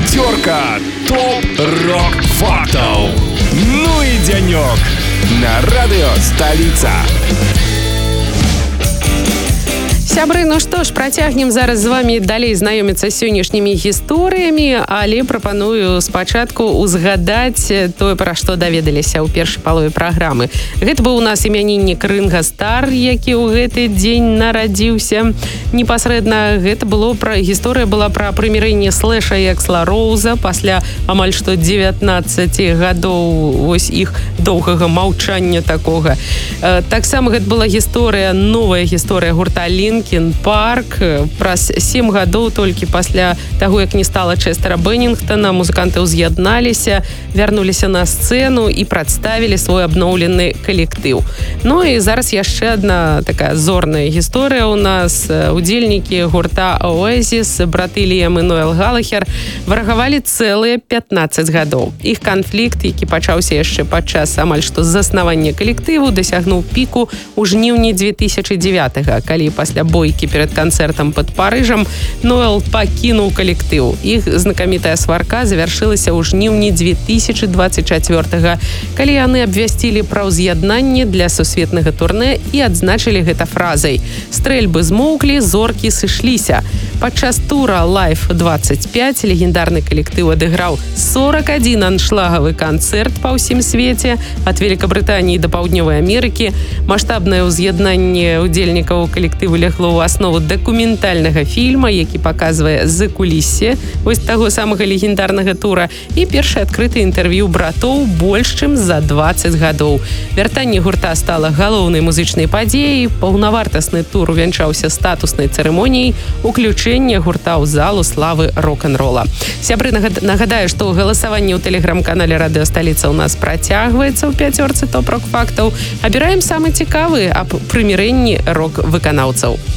Пятерка топ-рок-фактов. Ну и денек на радио «Столица». Сябры, ну што ж, працягнем зараз з вами далей знаёміцца з сённяшнімі гісторыямі, але прапаную спачатку узгадаць тое, пра што даведаліся ў першай палове праграмы. Гэта быў у нас імяніннік Рынга Стар, які ў гэты дзень нарадзіўся. Непасрэдна гэта было гісторыя была пра прымірэнне Слэша і Эксла Роуза пасля амаль што 19 гадоў вось іх доўгага маўчання такога. Таксама гэта была новая гісторыя гурта Лінкін Парк. Праз 7 гадоў толькі пасля таго, як не стала Чэстера Беннінгтона, музыканты ўз'ядналіся, вярнуліся на сцэну і прадставілі свой абноўлены калектыў. Ну і зараз яшчэ адна такая зорная гісторыя у нас. Удзельнікі гурта Oasis, браты Ліам і Ноэл Галахер, варагавалі цэлыя 15 гадоў. Іх канфлікт, які пачаўся яшчэ падчас амаль што заснавання калектыву, дасягнуў піку ў жніўні 2009-га, калі пасля бойкі перад канцэртам пад Парыжам Ноэл пакінуў калектыў. Іх знакамітая сварка завяршылася ў жніўні 2024-га, калі яны абвясцілі пра ўз'яднанне для сусветнага турнэ і адзначылі гэта фразай: «Стрэльбы змоўклі, зоркі сышліся». Падчас тура Live 25 легендарны калектыў адыграў 41 аншлагавы канцэрт па ўсім свеце, ад Великабрытаніі да Паўднёвай Амерыкі. Маштабнае ўз'яднанне удзельнікаў калектыву лягло ў аснову дакументальнага фільма, які паказвае закуліссе вось таго самага легендарнага тура, і першае адкрытае інтэрв'ю братоў больш чым за 20 гадоў. Вяртанне гурта стала галоўнай музычнай падзеяй, паўнавартасны тур увянчаўся статуснай цырымоніяй уключэння гурта ў залу славы рок-н-рола. Сябры, нагадаю, што галасаванне ў тэлеграм-канале «Радыё Сталіца» у нас працягваецца ў пяцёрцы топ-рок-фактаў. Абіраем самы цікавы аб прымірэнні рок-выканаўцаў.